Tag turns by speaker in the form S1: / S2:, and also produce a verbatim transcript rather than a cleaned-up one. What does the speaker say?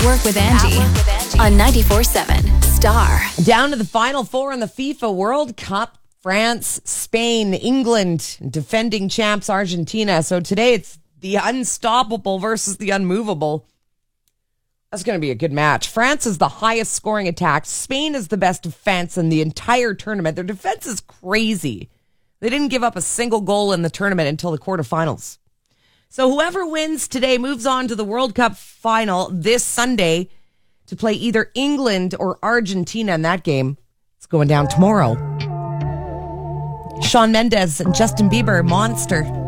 S1: Work with Angie on ninety-four seven Star.
S2: Down to the final four in the FIFA World Cup. France, Spain, England, defending champs Argentina. So today it's the unstoppable versus the unmovable. That's going to be a good match. France is the highest scoring attack. Spain is the best defense in the entire tournament. Their defense is crazy. They didn't give up a single goal in the tournament until the quarterfinals. So whoever wins today moves on to the World Cup final this Sunday to play either England or Argentina in that game. It's going down tomorrow. Shawn Mendes and Justin Bieber, Monster.